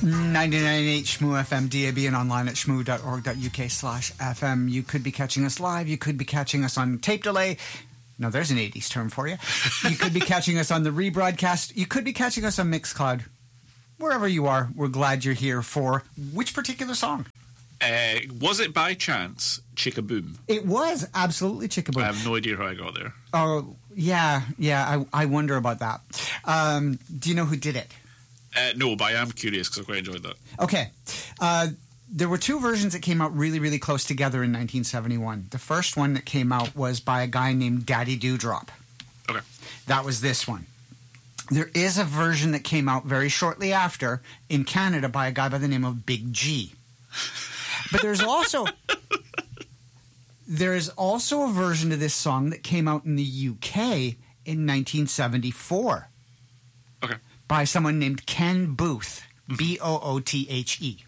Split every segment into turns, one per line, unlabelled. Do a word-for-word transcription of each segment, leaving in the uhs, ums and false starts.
ninety-nine point eight Shmoo F M, D A B, and online at shmoo dot org dot U K slash F M. You could be catching us live. You could be catching us on tape delay. No, there's an eighties term for you. You could be catching us on the rebroadcast. You could be catching us on Mixcloud. Wherever you are, we're glad you're here for which particular song?
Uh, was it by chance Chicka Boom?
It was absolutely Chicka Boom.
I have no idea how I got there.
Oh, yeah, yeah, I, I wonder about that. Um, do you know who did it?
Uh, no, but I am curious because I quite enjoyed that.
Okay. Uh, there were two versions that came out really, really close together in nineteen seventy-one. The first one that came out was by a guy named Daddy Dewdrop.
Okay.
That was this one. There is a version that came out very shortly after in Canada by a guy by the name of Big G. But there's also there is also a version of this song that came out in the U K in nineteen seventy-four.
Okay.
By someone named Ken Booth, B O O T H E.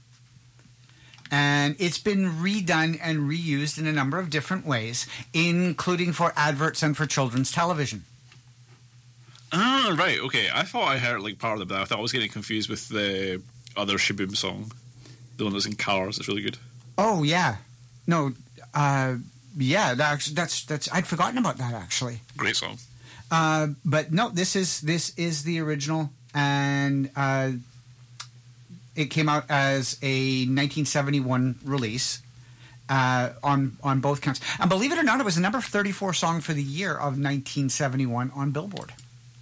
And it's been redone and reused in a number of different ways, including for adverts and for children's television.
Ah, right, okay. I thought I heard like part of it, but I thought I was getting confused with the other Shaboom song. The one that's in Cars. It's really good.
Oh, yeah. No, uh, yeah, that's, that's, that's, I'd forgotten about that, actually.
Great song.
Uh, but no, this is this is the original, and uh, it came out as a nineteen seventy-one release uh, on on both counts. And believe it or not, it was the number thirty-four song for the year of nineteen seventy-one on Billboard.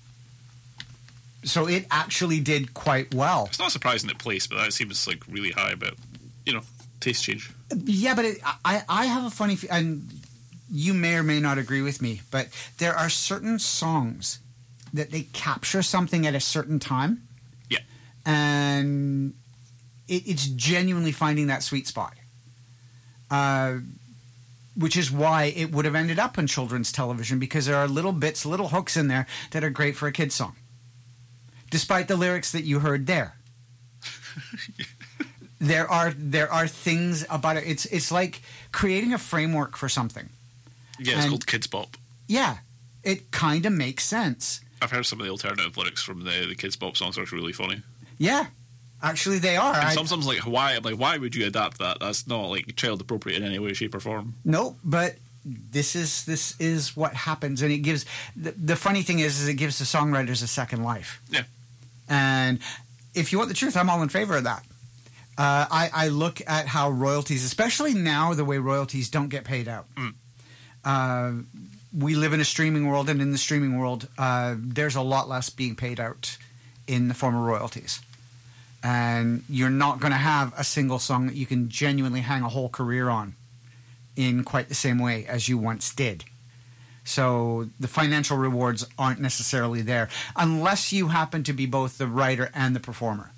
So it actually did quite well.
It's not surprising it placed, but that seems like really high. But you know, taste change.
Yeah, but it, I I have a funny f- and. You may or may not agree with me, but there are certain songs that they capture something at a certain time.
Yeah.
And it, it's genuinely finding that sweet spot. Uh, which is why it would have ended up on children's television, because there are little bits, little hooks in there that are great for a kid's song. Despite the lyrics that you heard there. there are there are things about it. It's, it's like creating a framework for something.
Yeah, it's
and,
called Kids Bop.
Yeah, it kind of makes sense.
I've heard some of the alternative lyrics from the, the Kids Bop songs are actually really funny.
Yeah, actually they are.
And
I,
sometimes like why like why would you adapt that? That's not like child appropriate in any way, shape, or form.
No, but this is this is what happens, and it gives the, the funny thing is, is it gives the songwriters a second life.
Yeah,
and if you want the truth, I'm all in favor of that. Uh, I, I look at how royalties, especially now, the way royalties don't get paid out.
Mm.
Uh, we live in a streaming world, and in the streaming world, uh, there's a lot less being paid out in the form of royalties. And you're not going to have a single song that you can genuinely hang a whole career on in quite the same way as you once did. So the financial rewards aren't necessarily there, unless you happen to be both the writer and the performer.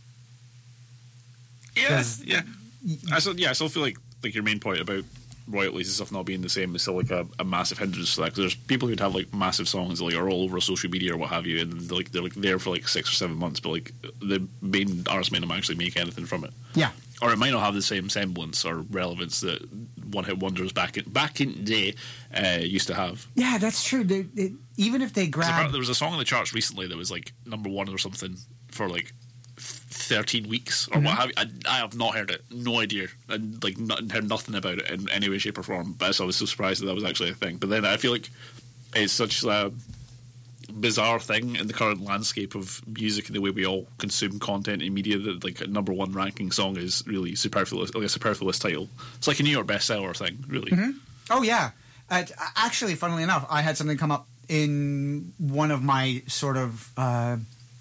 Yeah, yeah. I still, yeah, I still feel like like your main point about royalties and stuff not being the same is still like a, a massive hindrance to that, because there's people who'd have like massive songs that like are all over social media or what have you, and they're like they're like there for like six or seven months, but like the main artist might not actually make anything from it.
Yeah,
or it might not have the same semblance or relevance that one hit wonders back in back in the day uh, used to have.
Yeah, that's true. They, they, even if they grab,
there was a song on the charts recently that was like number one or something for like thirteen weeks or mm-hmm. what have you. I, I have not heard it, no idea, and like not, heard nothing about it in any way, shape, or form. But I was so surprised that that was actually a thing. But then I feel like it's such a bizarre thing in the current landscape of music and the way we all consume content in media that like a number one ranking song is really superfluous, like a superfluous title. It's like a New York bestseller thing, really.
Mm-hmm. Oh yeah, uh, actually, funnily enough, I had something come up in one of my sort of uh,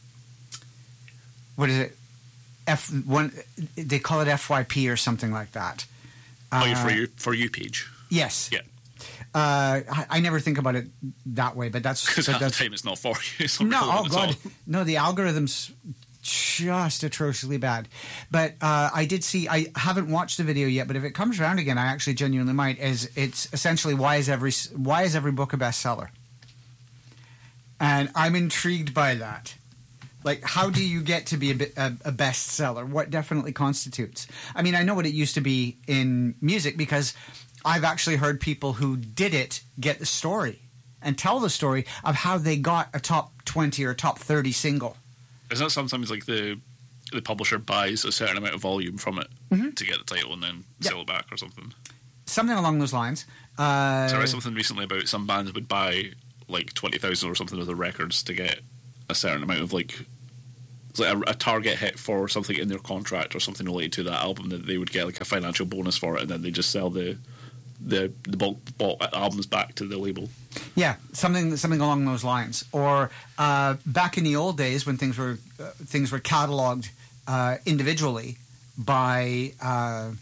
what is it? F one, they call it F Y P or something like that.
Oh,
uh,
your for you for you page.
Yes.
Yeah.
Uh, I, I never think about it that way, but that's
because
but
half
that's,
the time it's not for you. It's not
no, oh god,
all.
no, the algorithm's just atrociously bad. But uh, I did see. I haven't watched the video yet, but if it comes around again, I actually genuinely might. Is it's essentially why is every why is every book a bestseller? And I'm intrigued by that. Like, how do you get to be a, a, a bestseller? What definitely constitutes? I mean, I know what it used to be in music because I've actually heard people who did it get the story and tell the story of how they got a top twenty or top thirty single.
Is that sometimes like the the publisher buys a certain amount of volume from it mm-hmm. to get the title and then yep. sell it back or something.
Something along those lines. Uh,
so I read something recently about some bands would buy like twenty thousand or something of the records to get a certain amount of like, like a, a target hit for something in their contract or something related to that album, that they would get like a financial bonus for it, and then they just sell the the the bulk, bulk albums back to the label.
Yeah, something something along those lines. Or uh, back in the old days when things were uh, things were cataloged uh, individually by uh,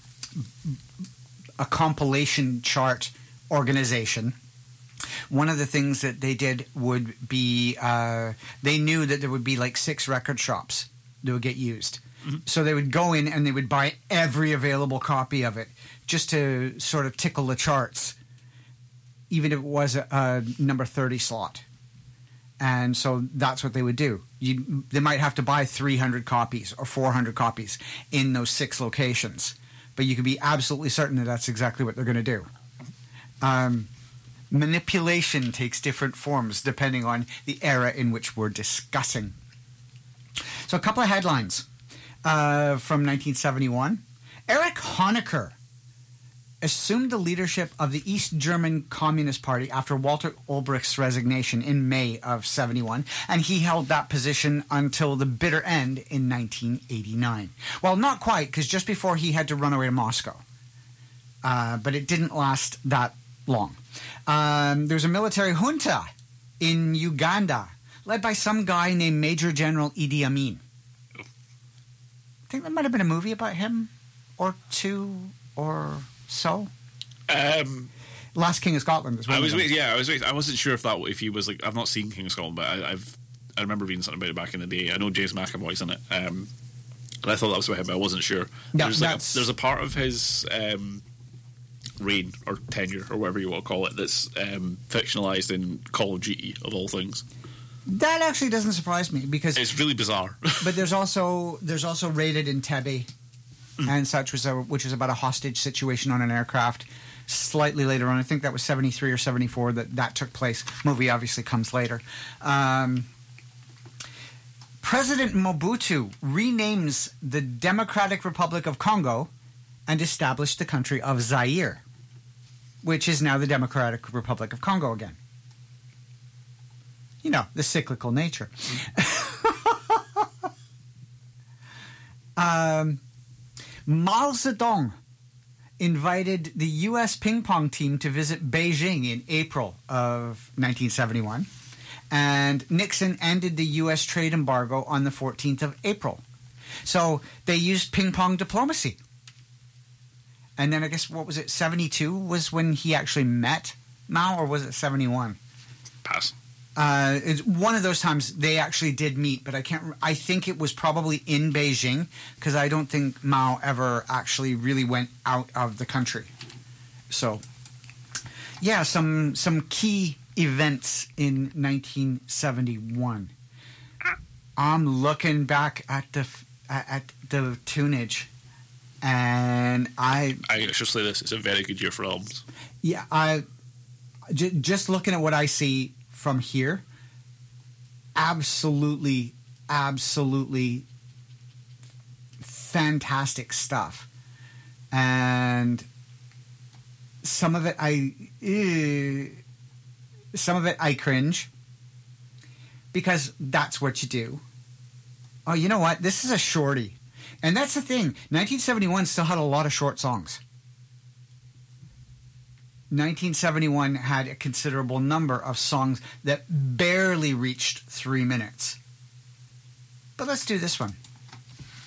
a compilation chart organization. One of the things that they did would be uh, they knew that there would be like six record shops that would get used. Mm-hmm. So they would go in and they would buy every available copy of it just to sort of tickle the charts, even if it was a, a number thirty slot. And so that's what they would do. You, they might have to buy three hundred copies or four hundred copies in those six locations. But you can be absolutely certain that that's exactly what they're going to do. Um, manipulation takes different forms depending on the era in which we're discussing. So a couple of headlines uh, from nineteen seventy-one. Erich Honecker assumed the leadership of the East German Communist Party after Walter Ulbricht's resignation in May of seventy-one, and he held that position until the bitter end in nineteen eighty-nine. Well, not quite, because just before he had to run away to Moscow. Uh, but it didn't last that long. Um, there was a military junta in Uganda, led by some guy named Major General Idi Amin. I think there might have been a movie about him, or two, or... So,
um,
Last King of Scotland as well.
I was wait, yeah, I was wait, I wasn't sure if that if he was like I've not seen King of Scotland, but I, I've I remember reading something about it back in the day. I know James McAvoy's in it, um, and I thought that was about him, but I wasn't sure.
No,
there's like a, there's a part of his um, reign or tenure or whatever you want to call it that's um, fictionalized in Call of Duty of all things.
That actually doesn't surprise me because
it's really bizarre.
But there's also there's also Raided Entebbe. And such, was a, which was about a hostage situation on an aircraft. Slightly later on, I think that was seventy-three or seventy-four that that took place. Movie obviously comes later. Um, President Mobutu renames the Democratic Republic of Congo and established the country of Zaire, which is now the Democratic Republic of Congo again. You know, the cyclical nature. um... Mao Zedong invited the U S ping pong team to visit Beijing in April of nineteen seventy-one, and Nixon ended the U S trade embargo on the fourteenth of April. So they used ping pong diplomacy. And then I guess, what was it, seventy-two was when he actually met Mao, or was it seventy-one?
Pass.
Uh, it's one of those times they actually did meet, but I can't. I think it was probably in Beijing because I don't think Mao ever actually really went out of the country. So, yeah, some some key events in nineteen seventy-one. I'm looking back at the at, at the tunage, and I.
I should say this: it's a very good year for albums.
Yeah, I j- just looking at what I see from here, absolutely, absolutely fantastic stuff. And some of it I uh, some of it I cringe because that's what you do. Oh, you know what? This is a shorty. And that's the thing. nineteen seventy-one still had a lot of short songs. nineteen seventy-one had a considerable number of songs that barely reached three minutes. But let's do this one.